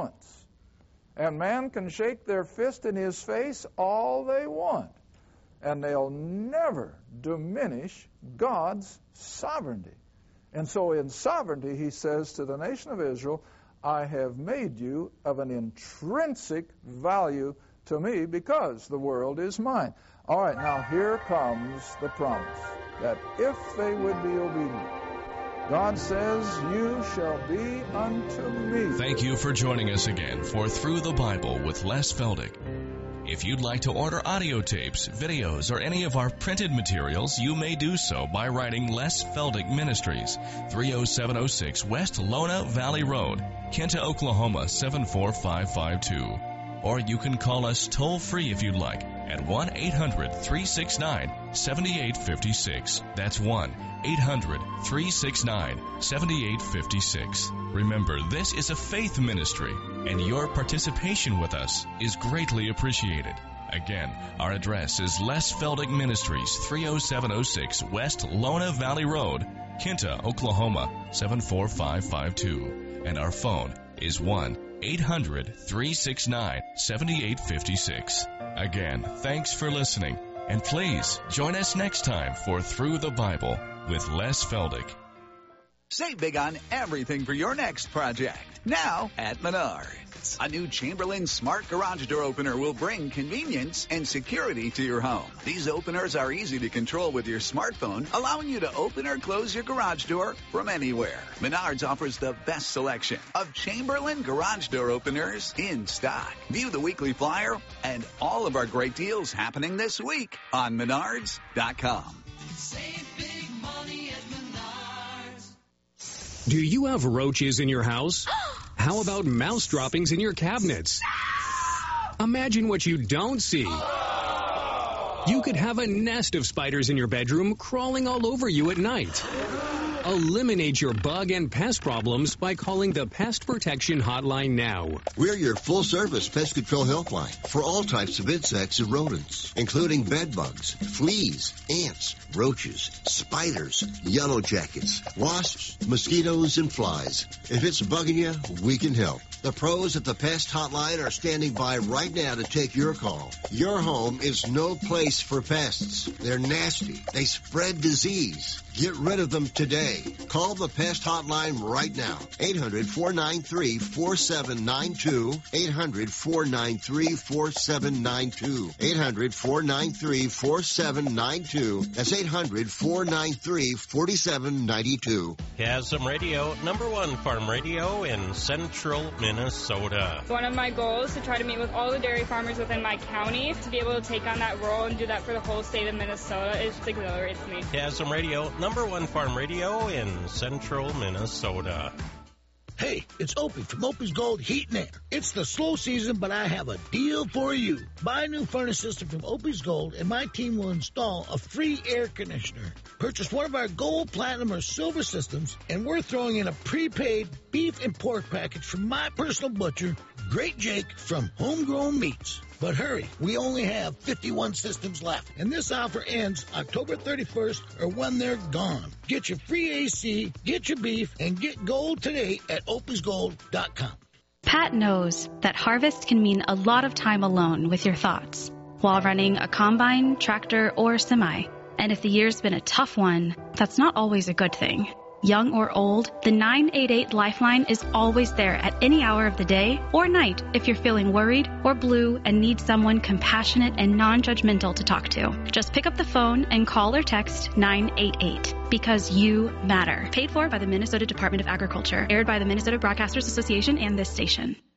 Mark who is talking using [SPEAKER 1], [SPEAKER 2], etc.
[SPEAKER 1] wants. And man can shake their fist in his face all they want, and they'll never diminish God's sovereignty. And so in sovereignty, he says to the nation of Israel, I have made you of an intrinsic value to me because the world is mine. All right, now here comes the promise that if they would be obedient, God says, you shall be unto me.
[SPEAKER 2] Thank you for joining us again for Through the Bible with Les Feldick. If you'd like to order audio tapes, videos, or any of our printed materials, you may do so by writing Les Feldick Ministries, 30706 West Lona Valley Road, Kinta, Oklahoma 74552. Or you can call us toll-free if you'd like at 1-800-369-7856. That's 1-800-369-7856. Remember, this is a faith ministry, and your participation with us is greatly appreciated. Again, our address is Les Feldick Ministries, 30706 West Lona Valley Road, Kinta, Oklahoma 74552. And our phone is 1-800-369-7856. Again, thanks for listening, and please join us next time for Through the Bible with Les Feldick.
[SPEAKER 3] Save big on everything for your next project. Now at Menards. A new Chamberlain Smart Garage Door Opener will bring convenience and security to your home. These openers are easy to control with your smartphone, allowing you to open or close your garage door from anywhere. Menards offers the best selection of Chamberlain Garage Door Openers in stock. View the weekly flyer and all of our great deals happening this week on Menards.com.
[SPEAKER 4] Save big money at Menards.
[SPEAKER 5] Do you have roaches in your house? How about mouse droppings in your cabinets? Imagine what you don't see. You could have a nest of spiders in your bedroom crawling all over you at night. Eliminate your bug and pest problems by calling the Pest Protection Hotline now.
[SPEAKER 6] We're your full-service pest control helpline for all types of insects and rodents, including bed bugs, fleas, ants, roaches, spiders, yellow jackets, wasps, mosquitoes, and flies. If it's bugging you, we can help. The pros at the Pest Hotline are standing by right now to take your call. Your home is no place for pests. They're nasty. They spread disease. Get rid of them today. Call the Pest Hotline right now. 800-493-4792. 800-493-4792. 800-493-4792. That's 800-493-4792.
[SPEAKER 7] Chasm Radio, #1 farm radio in central Minnesota.
[SPEAKER 8] One of my goals is to try to meet with all the dairy farmers within my county. To be able to take on that role and do that for the whole state of Minnesota is just exhilarates me.
[SPEAKER 7] Chasm Radio, #1 farm radio in central Minnesota.
[SPEAKER 9] Hey, it's Opie from Opie's Gold Heat and Air. It's the slow season, but I have a deal for you. Buy a new furnace system from Opie's Gold, and my team will install a free air conditioner. Purchase one of our gold, platinum, or silver systems, and we're throwing in a prepaid beef and pork package from my personal butcher, Great Jake from Homegrown Meats. But hurry, we only have 51 systems left, and this offer ends October 31st or when they're gone. Get your free AC, get your beef, and get gold today at opiesgold.com.
[SPEAKER 10] Pat knows that harvest can mean a lot of time alone with your thoughts while running a combine, tractor, or semi. And if the year's been a tough one, that's not always a good thing. Young or old, the 988 Lifeline is always there at any hour of the day or night if you're feeling worried or blue and need someone compassionate and non-judgmental to talk to. Just pick up the phone and call or text 988 because you matter. Paid for by the Minnesota Department of Agriculture. Aired by the Minnesota Broadcasters Association and this station.